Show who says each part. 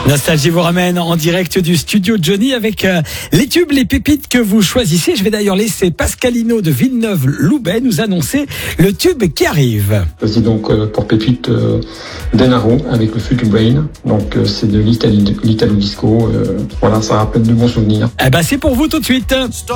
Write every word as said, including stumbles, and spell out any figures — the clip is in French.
Speaker 1: Nostalgie vous ramène en direct du studio Johnny avec euh, les tubes, les pépites que vous choisissez. Je vais d'ailleurs laisser Pascalino de Villeneuve-Loubet nous annoncer le tube qui arrive.
Speaker 2: Voici donc euh, pour pépite euh, Denaro avec le Future Brain. Donc euh, c'est de l'Italo disco. Euh, voilà, ça rappelle de bons souvenirs.
Speaker 1: Eh ben c'est pour vous tout de suite.